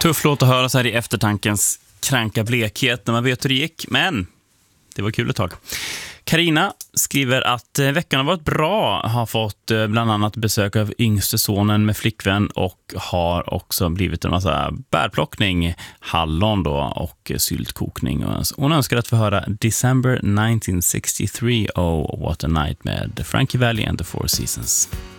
Tuff låt att höra så här i eftertankens kranka blekhet när man vet hur det gick, men det var kul ett tag. Carina skriver att veckan har varit bra, har fått bland annat besök av yngste sonen med flickvän och har också blivit en massa bärplockning, hallon då och syltkokning. Hon önskar att få höra December 1963, Oh What a Night med Frankie Valli and the Four Seasons.